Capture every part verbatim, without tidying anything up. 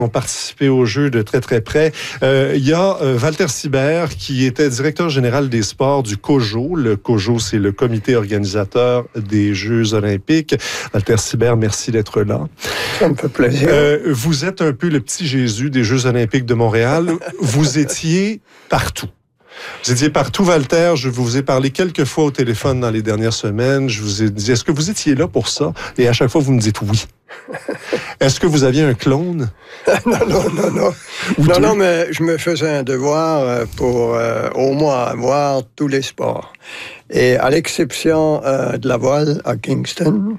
ont participé au jeu de très très près. Euh, il y a euh, Walter Sibert qui était directeur général des sports du COJO. Le COJO, c'est le comité organisateur des Jeux olympiques. Walter Sibert, merci d'être là. Ça me fait plaisir. Euh, vous êtes un peu le petit Jésus des Jeux olympiques de Montréal. Vous étiez partout. Vous étiez partout, Walter. Je vous ai parlé quelques fois au téléphone dans les dernières semaines. Je vous ai dit, est-ce que vous étiez là pour ça? Et à chaque fois, vous me dites oui. Est-ce que vous aviez un clone? non, non, non, non. Ou non, deux? non, mais je me faisais un devoir pour euh, au moins voir tous les sports. Et à l'exception euh, de la voile à Kingston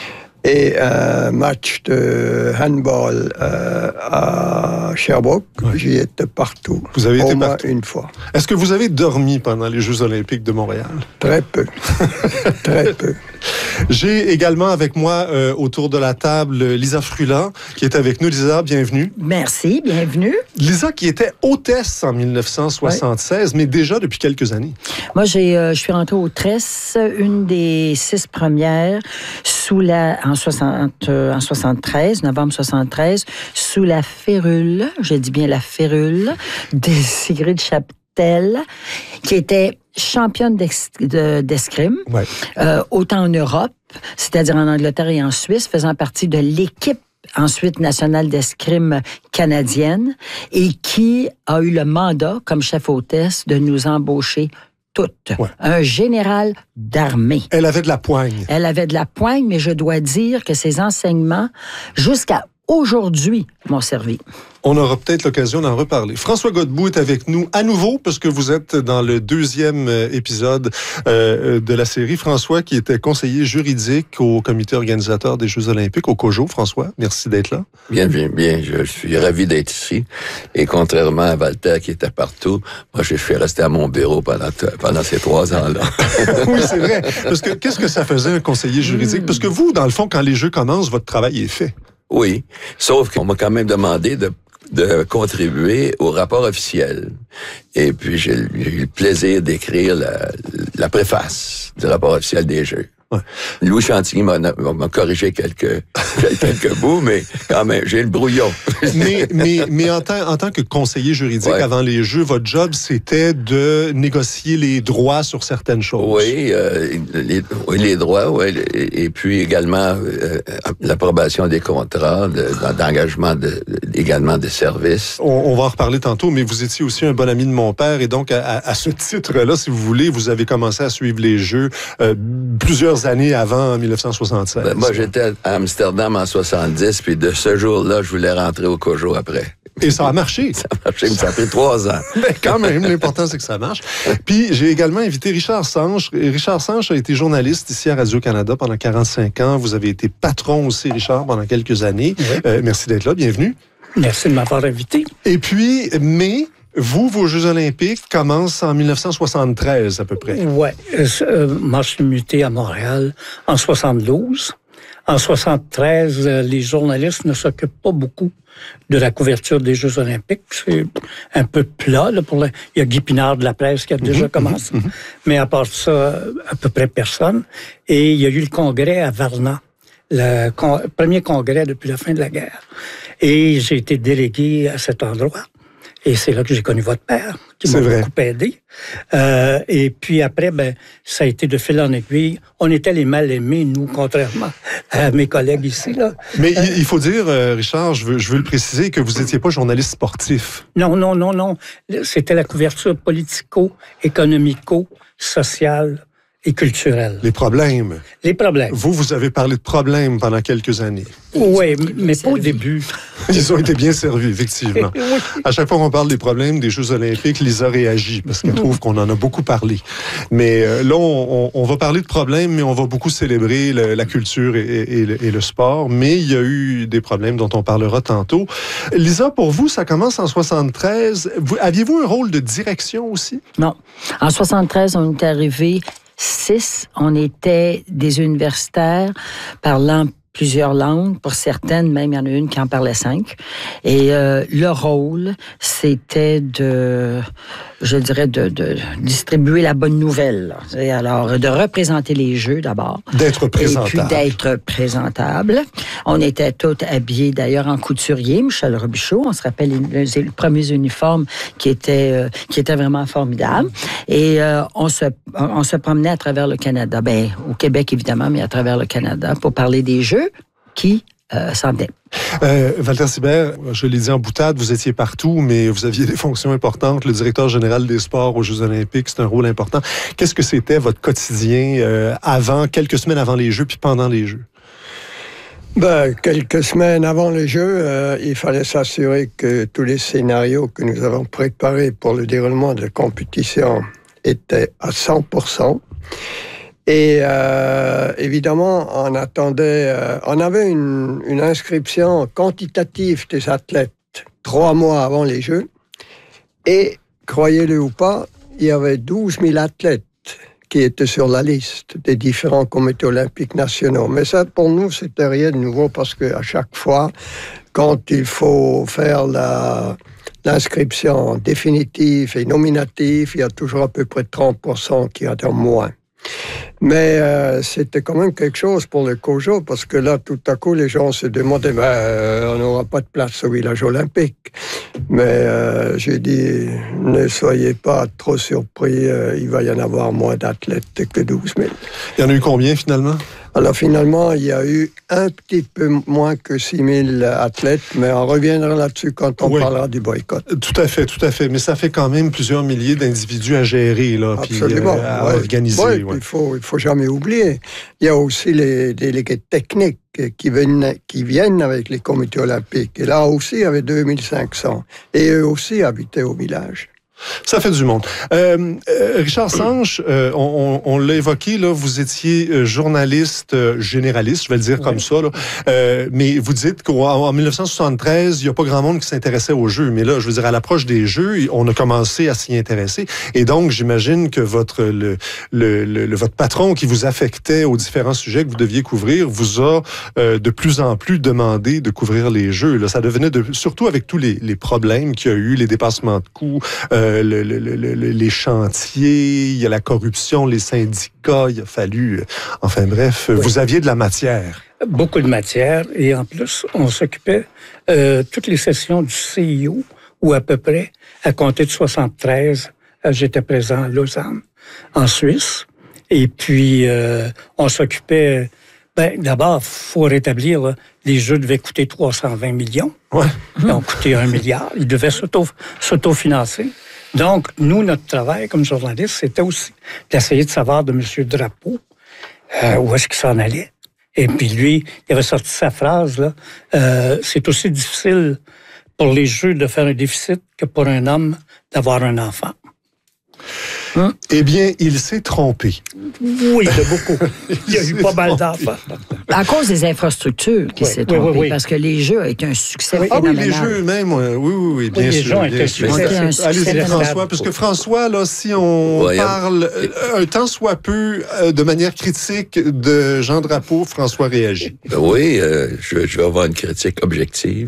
et un match de handball euh, à Sherbrooke, ouais. J'y étais partout. Vous avez au été moins partout. Une fois. Est-ce que vous avez dormi pendant les Jeux olympiques de Montréal? Très peu. Très peu. J'ai également avec moi euh, autour de la table Lisa Frula qui est avec nous. Lisa, bienvenue. Merci, bienvenue. Lisa qui était hôtesse en dix-neuf cent soixante-seize, ouais. Mais déjà depuis quelques années. Moi, j'ai, euh, je suis rentrée hôtesse, une des six premières, sous la, en, soixante, euh, en soixante-treize, novembre soixante-treize, sous la férule, je dis bien la férule, de Sigrid Chaptel, qui était championne d'escrime, ouais. euh, autant en Europe, c'est-à-dire en Angleterre et en Suisse, faisant partie de l'équipe ensuite nationale d'escrime canadienne, et qui a eu le mandat, comme chef hôtesse, de nous embaucher toutes. Ouais. Un général d'armée. Elle avait de la poigne. Elle avait de la poigne, mais je dois dire que ses enseignements, jusqu'à aujourd'hui, m'ont servi. On aura peut-être l'occasion d'en reparler. François Godbout est avec nous à nouveau, parce que vous êtes dans le deuxième épisode euh, de la série. François, qui était conseiller juridique au comité organisateur des Jeux olympiques, au COJO. François, merci d'être là. Bien, bien, bien. Je suis ravi d'être ici. Et contrairement à Walter, qui était partout, moi, je suis resté à mon bureau pendant, pendant ces trois ans-là. Oui, c'est vrai. Parce que qu'est-ce que ça faisait, un conseiller juridique? Parce que vous, dans le fond, quand les Jeux commencent, votre travail est fait. Oui, sauf qu'on m'a quand même demandé de de contribuer au rapport officiel. Et puis, j'ai eu le plaisir d'écrire la, la préface du rapport officiel des Jeux. Ouais. Louis Chantilly m'a, m'a corrigé quelques, quelques bouts, mais quand même, j'ai le brouillon. mais mais, mais en, tant, en tant que conseiller juridique, ouais. Avant les Jeux, votre job, c'était de négocier les droits sur certaines choses. Oui, euh, les, oui, les droits, oui, et, et puis également euh, l'approbation des contrats, de, d'engagement de, également des services. On, on va en reparler tantôt, mais vous étiez aussi un bon ami de mon père, et donc, à, à ce titre-là, si vous voulez, vous avez commencé à suivre les Jeux euh, plusieurs années avant dix-neuf cent soixante-seize. Ben, moi, j'étais à Amsterdam en soixante-dix, puis de ce jour-là, je voulais rentrer au COJO après. Et ça a marché. Ça a marché, mais ça a pris trois ans. Mais quand même, l'important, c'est que ça marche. Puis, j'ai également invité Richard Sanche. Richard Sanche a été journaliste ici à Radio-Canada pendant quarante-cinq ans. Vous avez été patron aussi, Richard, pendant quelques années. Oui. Euh, merci d'être là. Bienvenue. Merci de m'avoir invité. Et puis, mais... Vous, vos Jeux olympiques commencent en dix-neuf cent soixante-treize, à peu près. Oui. Euh, moi, je suis muté à Montréal en soixante-douze. En soixante-treize, euh, les journalistes ne s'occupent pas beaucoup de la couverture des Jeux olympiques. C'est un peu plat. Là, pour la... Il y a Guy Pinard de la presse qui a déjà mmh, commencé. Mmh. Mais à part ça, à peu près personne. Et il y a eu le congrès à Varna, le con... premier congrès depuis la fin de la guerre. Et j'ai été délégué à cet endroit. Et c'est là que j'ai connu votre père, qui m'a beaucoup aidé. Euh, et puis après, ben, ça a été de fil en aiguille. On était les mal-aimés, nous, contrairement à mes collègues ici, là. Mais euh, il faut dire, euh, Richard, je veux, je veux le préciser, que vous n'étiez pas journaliste sportif. Non, non, non, non. C'était la couverture politico-économico-sociale et culturelle. Les problèmes. Les problèmes. Vous, vous avez parlé de problèmes pendant quelques années. Oui, mais pas au début. Ils ont été bien servis, effectivement. Oui. À chaque fois qu'on parle des problèmes des Jeux olympiques, Lisa réagit, parce qu'elle trouve qu'on en a beaucoup parlé. Mais euh, là, on, on va parler de problèmes, mais on va beaucoup célébrer le, la culture et, et, et, le, et le sport. Mais il y a eu des problèmes dont on parlera tantôt. Lisa, pour vous, ça commence en soixante-treize. Vous, aviez-vous un rôle de direction aussi? Non. En soixante-treize, on est arrivé... Six, on était des universitaires parlant plusieurs langues. Pour certaines, même, il y en a une qui en parlait cinq. Et euh, le rôle, c'était de, je dirais, de, de distribuer la bonne nouvelle. Et alors, de représenter les jeux d'abord. D'être présentable. Et puis d'être présentable. On était tous habillés, d'ailleurs, en couturier, Michel Robichaud. On se rappelle les, les premiers uniformes qui étaient, euh, qui étaient vraiment formidables. Et euh, on, se, on se promenait à travers le Canada. Ben, au Québec, évidemment, mais à travers le Canada, pour parler des jeux qui euh, s'en venaient. Euh, Walter Sibert, je l'ai dit en boutade, vous étiez partout, mais vous aviez des fonctions importantes. Le directeur général des sports aux Jeux olympiques, c'est un rôle important. Qu'est-ce que c'était votre quotidien euh, avant, quelques semaines avant les Jeux, puis pendant les Jeux? Ben, quelques semaines avant les Jeux, euh, il fallait s'assurer que tous les scénarios que nous avons préparés pour le déroulement de la compétition étaient à cent pour cent. Et euh, évidemment, on attendait, euh, on avait une, une inscription quantitative des athlètes trois mois avant les Jeux. Et, croyez-le ou pas, il y avait douze mille athlètes qui étaient sur la liste des différents comités olympiques nationaux. Mais ça, pour nous, c'était rien de nouveau parce qu'à chaque fois, quand il faut faire la, l'inscription définitive et nominative, il y a toujours à peu près trente pour cent qui en ont moins. Mais euh, c'était quand même quelque chose pour le COJO, parce que là, tout à coup, les gens se demandaient, ben, euh, on n'aura pas de place au village olympique. Mais euh, j'ai dit, ne soyez pas trop surpris, euh, il va y en avoir moins d'athlètes que douze mille. Il y en a eu combien, finalement? Alors, finalement, il y a eu un petit peu moins que six mille athlètes, mais on reviendra là-dessus quand on oui. parlera du boycott. Tout à fait, tout à fait. Mais ça fait quand même plusieurs milliers d'individus à gérer, là, Absolument. Puis, euh, à ouais. organiser. Ouais, ouais. Il faut, il faut jamais oublier. Il y a aussi les délégués techniques qui viennent, qui viennent avec les comités olympiques. Et là aussi, il y avait deux mille cinq cents. Et eux aussi habitaient au village. Ça fait du monde. Euh, euh, Richard Sanche, euh, on, on, on l'a évoqué, là, vous étiez journaliste euh, généraliste, je vais le dire oui. comme ça, là, euh, mais vous dites qu'en dix-neuf cent soixante-treize, il n'y a pas grand monde qui s'intéressait aux Jeux, mais là, je veux dire, à l'approche des Jeux, on a commencé à s'y intéresser, et donc, j'imagine que votre, le, le, le, le, votre patron qui vous affectait aux différents sujets que vous deviez couvrir vous a euh, de plus en plus demandé de couvrir les Jeux. Là, ça devenait, de, surtout avec tous les, les problèmes qu'il y a eu, les dépassements de coûts, euh, Le, le, le, le, les chantiers, il y a la corruption, les syndicats, il a fallu... Enfin bref, oui. vous aviez de la matière. Beaucoup de matière, et en plus, on s'occupait euh, toutes les sessions du C I O, où à peu près, à compter de soixante-treize, j'étais présent à Lausanne, en Suisse, et puis euh, on s'occupait... Ben, d'abord, il faut rétablir, là, les Jeux devaient coûter trois cent vingt millions. Ouais. Ils ont coûté un milliard. Ils devaient s'auto, s'autofinancer. Donc, nous, notre travail comme journaliste, c'était aussi d'essayer de savoir de M. Drapeau euh, où est-ce qu'il s'en allait. Et puis lui, il avait sorti sa phrase, là, euh, c'est aussi difficile pour les Jeux de faire un déficit que pour un homme d'avoir un enfant. Hein? Eh bien, il s'est trompé. Oui, de beaucoup. Il y a eu pas mal d'enfants. À cause des infrastructures qui oui, s'est trompé, oui, oui, oui. parce que les Jeux ont été un succès oui. phénoménal. Ah oui, les Jeux eux-mêmes, oui, oui, oui, bien oui, sûr. Les gens bien étaient sûr. succès. Allez-y, François, parce que François, là, si on ouais, parle euh, un tant soit peu euh, de manière critique de Jean Drapeau, François réagit. Oui, euh, je, je vais avoir une critique objective.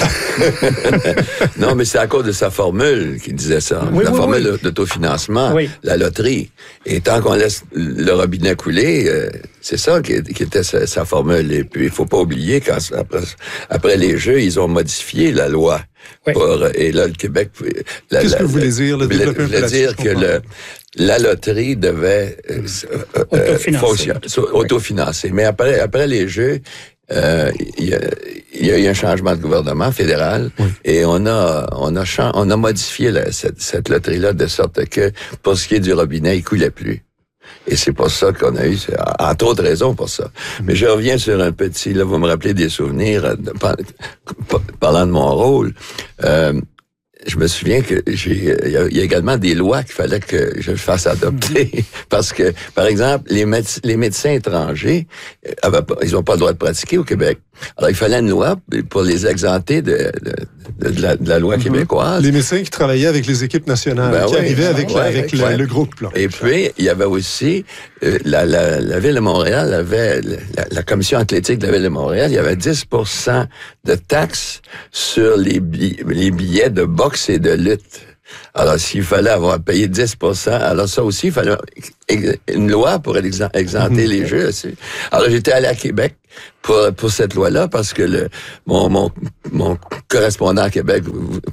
Non, mais c'est à cause de sa formule qu'il disait ça. Oui, la oui, formule oui. d'autofinancement, oui. la loterie. Et tant qu'on laisse le robinet couler, euh, c'est ça qui, qui était sa, sa formule. Et puis, il faut pas oublier qu'après après les Jeux, ils ont modifié la loi. Oui. Pour, et là, le Québec... La, Qu'est-ce la, que vous voulez dire? Le voulait, voulait dire que le, la loterie devait euh, euh, autofinancer. autofinancer. Mais après, après les Jeux, euh, il y a, il y a eu un changement de gouvernement fédéral oui. et on a, on a, on a modifié la, cette, cette loterie-là de sorte que, pour ce qui est du robinet, il coulait plus. Et c'est pour ça qu'on a eu, entre autres raisons pour ça. Mais je reviens sur un petit, là, vous me rappelez des souvenirs, de, parlant de mon rôle. Euh, je me souviens que j'ai, il y a, il y a également des lois qu'il fallait que je fasse adopter. Mm-hmm. Parce que, par exemple, les, méde- les médecins étrangers, avaient pas, ils n'ont pas le droit de pratiquer au Québec. Alors, il fallait une loi pour les exempter de, de, de la, de la loi mm-hmm. québécoise. Les médecins qui travaillaient avec les équipes nationales, ben qui oui, arrivaient avec, ouais, la, avec ouais. le, le groupe. Là. Et puis, il y avait aussi, euh, la, la, la Ville de Montréal avait, la, la Commission athlétique de la Ville de Montréal, il y avait dix pour cent de taxes sur les billets, les billets de boxe et de lutte. Alors, s'il fallait avoir payé dix pour cent, alors ça aussi, il fallait une loi pour exempter mmh. les jeux. Alors, j'étais allé à Québec pour, pour cette loi-là parce que le, mon, mon, mon correspondant à Québec,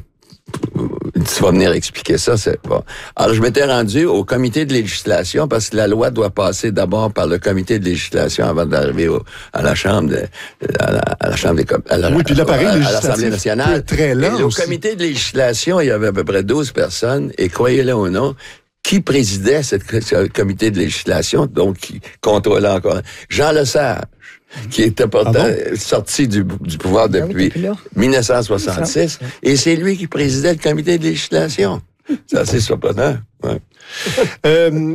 tu vas venir expliquer ça, c'est bon. Alors, je m'étais rendu au comité de législation parce que la loi doit passer d'abord par le comité de législation avant d'arriver au, à la chambre de, à la, à la chambre des à la, oui, puis l'appareil à, législatif à l'Assemblée nationale. Très lent et au comité de législation, il y avait à peu près douze personnes et croyez-le ou non, qui présidait cette, ce comité de législation, donc qui contrôlait encore? Jean Lesage, qui était pourtant ah bon? sorti du, du pouvoir depuis ah oui, dix-neuf cent soixante-six, et c'est lui qui présidait le comité de législation. C'est assez surprenant. Ouais. euh,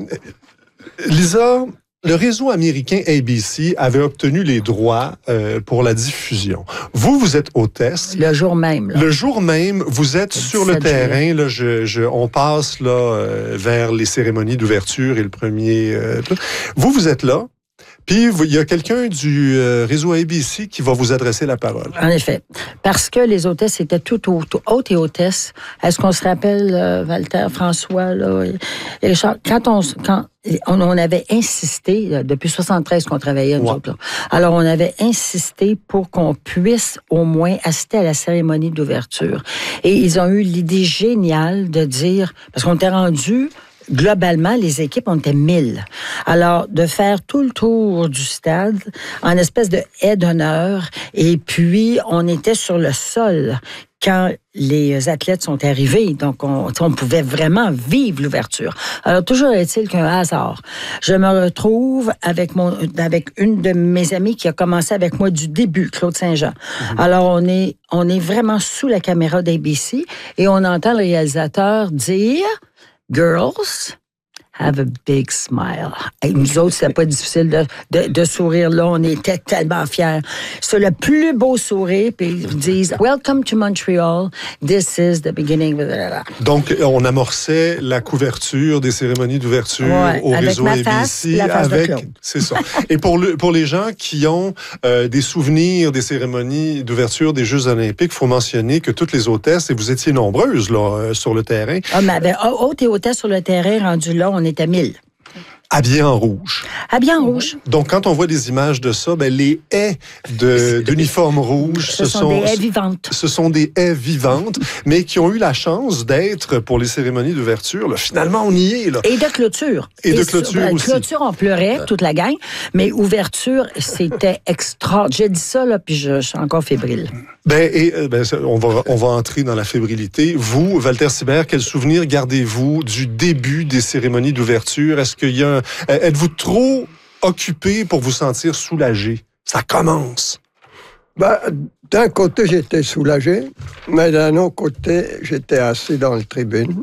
Lisa, le réseau américain A B C avait obtenu les droits euh, pour la diffusion. Vous, vous êtes hôtesse. Le jour même. Là. Le jour même, vous êtes sur le terrain. Là, je, je, on passe là euh, vers les cérémonies d'ouverture et le premier... Euh, vous, vous êtes là. Puis, il y a quelqu'un du euh, réseau A B C qui va vous adresser la parole. En effet. Parce que les hôtesses étaient toutes hôtes et hôtesses. Est-ce qu'on se rappelle, euh, Walter, François, là, et Richard, quand on, quand on, on avait insisté, là, depuis soixante-treize qu'on travaillait, nous ouais. autres, là, alors on avait insisté pour qu'on puisse au moins assister à la cérémonie d'ouverture. Et ils ont eu l'idée géniale de dire, parce qu'on était rendu... Globalement, les équipes, on était mille. Alors, de faire tout le tour du stade en espèce de haie d'honneur, et puis on était sur le sol quand les athlètes sont arrivés. Donc, on, on pouvait vraiment vivre l'ouverture. Alors, toujours est-il qu'un hasard. Je me retrouve avec mon, avec une de mes amies qui a commencé avec moi du début, Claude Saint-Jean. Mm-hmm. Alors, on est, on est vraiment sous la caméra d'A B C et on entend le réalisateur dire... Girls, have a big smile. Et nous autres, c'était pas difficile de, de, de sourire là. On était tellement fiers. C'est le plus beau sourire. Puis ils disent, Welcome to Montreal. This is the beginning. Donc, on amorçait la couverture des cérémonies d'ouverture ouais, au réseau A B C. Avec, c'est ça. Et pour, le, pour les gens qui ont euh, des souvenirs des cérémonies d'ouverture des Jeux olympiques, il faut mentionner que toutes les hôtesses, et vous étiez nombreuses là, euh, sur le terrain. Ah, mais ben, hôtes et hôtesses sur le terrain, rendu là, on était mille. Habillés en rouge. Habillés en rouge. Donc, quand on voit des images de ça, ben, les haies de, d'uniformes rouges, ce, ce sont, sont des haies vivantes. Ce sont des haies vivantes, mais qui ont eu la chance d'être pour les cérémonies d'ouverture. Là, finalement, on y est. Là. Et de clôture. Et, Et de clôture ben, aussi. Clôture, on pleurait, toute la gang, mais ouverture, c'était extra. J'ai dit ça, là, puis je, je suis encore fébrile. Ben, et, ben, on va, on va entrer dans la fébrilité. Vous, Walter Sibert, quel souvenir gardez-vous du début des cérémonies d'ouverture? Est-ce qu'il y a un, êtes-vous trop occupé pour vous sentir soulagé? Ça commence. Ben, d'un côté, j'étais soulagé, mais d'un autre côté, j'étais assis dans le tribune.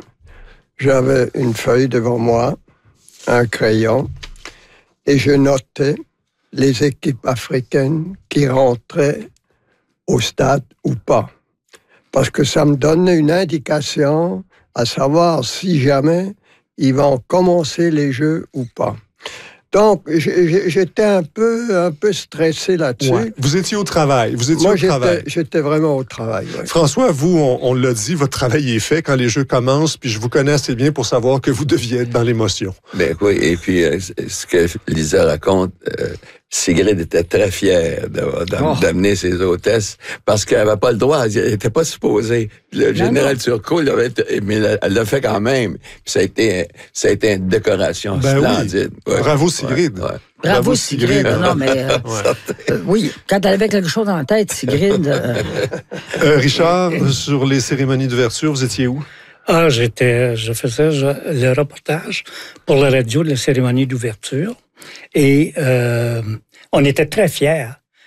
J'avais une feuille devant moi, un crayon, et je notais les équipes africaines qui rentraient au stade ou pas. Parce que ça me donnait une indication à savoir si jamais ils vont commencer les Jeux ou pas. Donc, j'étais un peu, un peu stressé là-dessus. Ouais. Vous étiez au travail. Vous étiez Moi, au j'étais, travail. j'étais vraiment au travail. Ouais. François, vous, on, on l'a dit, votre travail est fait quand les Jeux commencent, puis je vous connais assez bien pour savoir que vous deviez être dans l'émotion. Ben oui, et puis euh, ce que Lisa raconte, euh, Sigrid était très fière d'amener oh. ses hôtesses parce qu'elle n'avait pas le droit, elle n'était pas supposée. Le non, général non. Turcot, mais elle l'a fait quand même. Puis ça a été, ça a été une décoration ben splendide. Oui. Ouais. Bravo Sigrid. Ouais, ouais. Bravo, Bravo Sigrid. Sigrid. Non, mais euh, ouais. euh, oui, quand elle avait quelque chose en tête, Sigrid. Euh... Euh, Richard, sur les cérémonies d'ouverture, vous étiez où? Ah, j'étais, je faisais je, le reportage pour la radio de la cérémonie d'ouverture. Et euh, on était très fiers.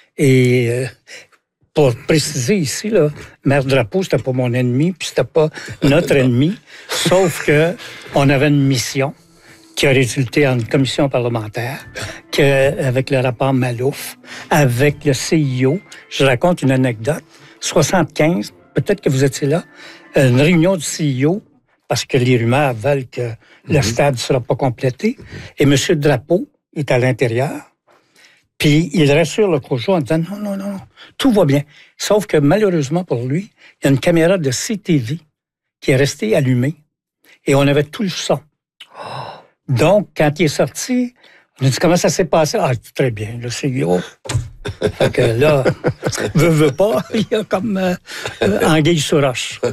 Et euh, pour préciser ici, là, Maire Drapeau, c'était pas mon ennemi, puis c'était pas notre ennemi, sauf que on avait une mission qui a résulté en une commission parlementaire, que, avec le rapport Malouf, avec le C I O. Je raconte une anecdote. soixante-quinze, peut-être que vous étiez là, une réunion du C E O, parce que les rumeurs veulent que le mm-hmm. stade ne sera pas complété, et M. Drapeau est à l'intérieur, puis il rassure le coach en disant non, non, non, tout va bien. Sauf que malheureusement pour lui, il y a une caméra de C T V qui est restée allumée, et on avait tout le son. Donc, quand il est sorti, on a dit comment ça s'est passé. Ah, très bien, le C E O. Fait que là, veut, veut pas, il y a comme euh, anguille sur roche.